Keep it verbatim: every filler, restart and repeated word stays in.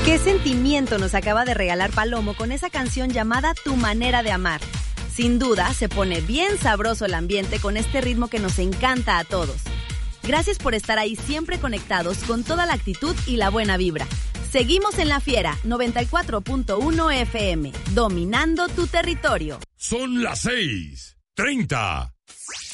¿Qué sentimiento nos acaba de regalar Palomo con esa canción llamada Tu Manera de Amar? Sin duda, se pone bien sabroso el ambiente con este ritmo que nos encanta a todos. Gracias por estar ahí siempre conectados con toda la actitud y la buena vibra. Seguimos en La Fiera, noventa y cuatro punto uno F M, dominando tu territorio. Son las seis treinta.